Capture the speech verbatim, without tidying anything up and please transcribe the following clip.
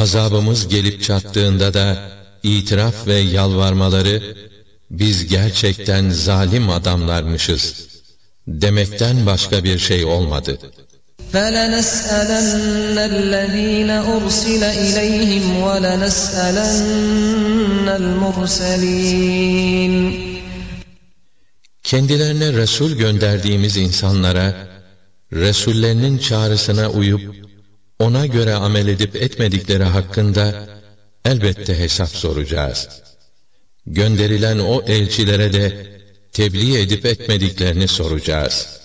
azabımız gelip çattığında da itiraf ve yalvarmaları, biz gerçekten zalim adamlarmışız demekten başka bir şey olmadı. فَلَنَسْأَلَنَّ الَّذ۪ينَ أُرْسِلَ اِلَيْهِمْ وَلَنَسْأَلَنَّ الْمُرْسَلِينَ Kendilerine Resul gönderdiğimiz insanlara, Resullerinin çağrısına uyup, ona göre amel edip etmedikleri hakkında elbette hesap soracağız. Gönderilen o elçilere de tebliğ edip etmediklerini soracağız.